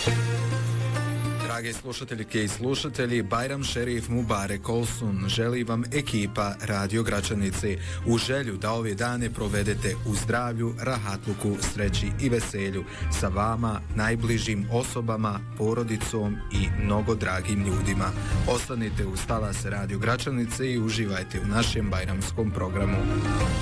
Drage slušateljke i slušatelji, Bajram Šerif Mubarek Olsun želi vam ekipa Radio Gračanice u želju da ove dane provedete u zdravlju, rahatluku, sreći i veselju sa vama, najbližim osobama, porodicom i mnogo dragim ljudima. Ostanite uz talase Radio Gračanice i uživajte u našem bajramskom programu.